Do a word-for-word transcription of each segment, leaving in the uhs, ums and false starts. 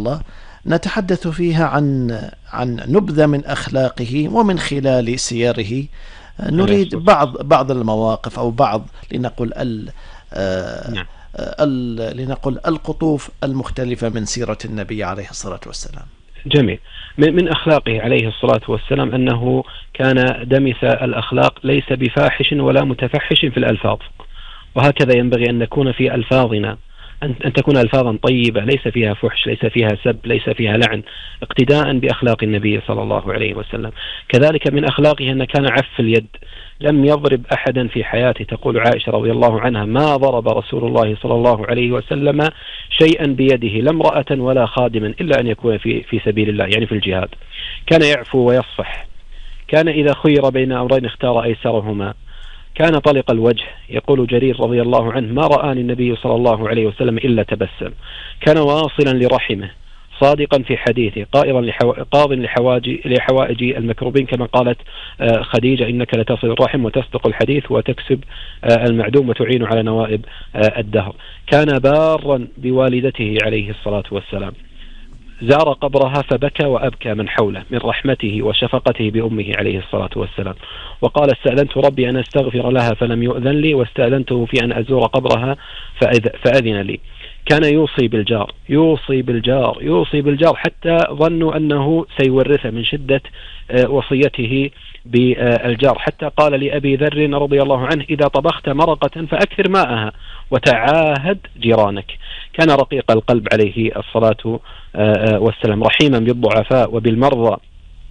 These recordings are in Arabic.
الله نتحدث فيها عن عن نبذة من أخلاقه، ومن خلال سيره نريد بعض بعض المواقف أو بعض لنقل ال ال لنقل القطوف المختلفة من سيرة النبي عليه الصلاة والسلام. جميل. من أخلاقه عليه الصلاة والسلام أنه كان دمث الأخلاق، ليس بفاحش ولا متفحش في الألفاظ، وهكذا ينبغي أن نكون في ألفاظنا، أن تكون ألفاظا طيبة ليس فيها فحش، ليس فيها سب، ليس فيها لعن، اقتداء بأخلاق النبي صلى الله عليه وسلم. كذلك من أخلاقه أن كان عف اليد، لم يضرب أحدا في حياته. تقول عائشة رضي الله عنها: ما ضرب رسول الله صلى الله عليه وسلم شيئا بيده، لا امرأة ولا خادما، إلا أن يكون في في سبيل الله، يعني في الجهاد. كان يعفو ويصفح، كان إذا خير بين أمرين اختار أيسرهما، كان طلق الوجه. يقول جرير رضي الله عنه: ما رآني النبي صلى الله عليه وسلم إلا تبسم. كان واصلا لرحمه، صادقا في حديثه، قائضا لحو... قاض لحوائج المكروبين، كما قالت خديجة: إنك لتصل الرحم وتصدق الحديث وتكسب المعدوم وتعين على نوائب الدهر. كان بارا بوالدته عليه الصلاة والسلام، زار قبرها فبكى وأبكى من حوله من رحمته وشفقته بأمه عليه الصلاة والسلام. وقال: استأذنت ربي أن أستغفر لها فلم يؤذن لي، واستأذنته في أن أزور قبرها فأذن لي. كان يوصي بالجار، يوصي بالجار، يوصي بالجار، حتى ظنوا أنه سيورثه من شدة وصيته بالجار، حتى قال لأبي ذر رضي الله عنه: إذا طبخت مرقة فأكثر ماءها وتعاهد جيرانك. كان رقيق القلب عليه الصلاة والسلام، رحيما بالضعفاء وبالمرضى،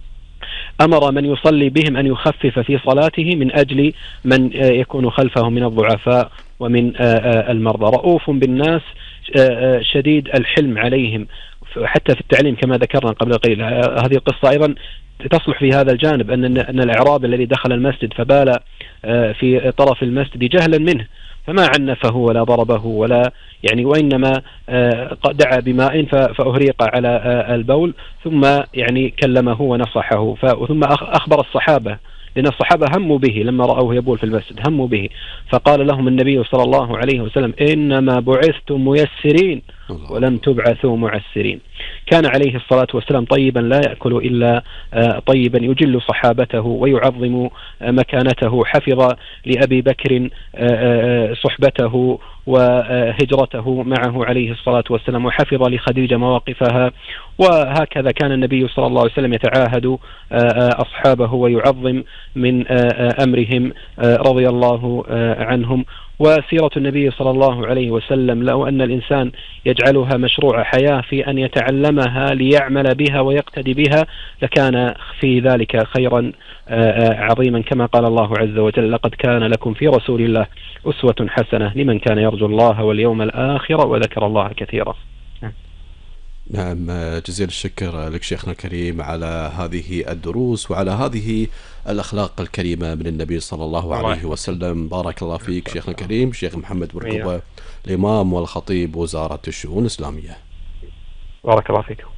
أمر من يصلي بهم أن يخفف في صلاته من أجل من يكون خلفه من الضعفاء ومن المرضى. رؤوف بالناس، شديد الحلم عليهم، حتى في التعليم كما ذكرنا قبل قليل. هذه القصة أيضا تصلح في هذا الجانب، أن أن الأعرابي الذي دخل المسجد فبال في طرف المسجد جهلا منه، فما عنفه ولا ضربه ولا يعني، وإنما دعا بماء فأهريق على البول، ثم يعني كلمه ونصحه، ثم أخبر الصحابة، لأن الصحابة هموا به لما رأوه يبول في المسجد، هموا به، فقال لهم النبي صلى الله عليه وسلم: إنما بعثتم ميسرين ولم تبعثوا معسرين. كان عليه الصلاة والسلام طيبا لا يأكل إلا طيبا، يجل صحابته ويعظم مكانته. حفظ لأبي بكر صحبته وهجرته معه عليه الصلاة والسلام، وحفظ لخديجة مواقفها. وهكذا كان النبي صلى الله عليه وسلم يتعاهد أصحابه ويعظم من أمرهم رضي الله عنهم. وسيرة النبي صلى الله عليه وسلم لو أن الإنسان يجعلها مشروع حياة في أن يتعلمها ليعمل بها ويقتدي بها، لكان في ذلك خيرا عظيما، كما قال الله عز وجل: لقد كان لكم في رسول الله أسوة حسنة لمن كان يرجو الله واليوم الآخر وذكر الله كثيرا. نعم، جزيل الشكر لك شيخنا الكريم على هذه الدروس وعلى هذه الأخلاق الكريمة من النبي صلى الله عليه وسلم. بارك الله فيك شيخنا الكريم، شيخ محمد برقبة، الإمام والخطيب وزارة الشؤون الإسلامية. بارك الله فيكم.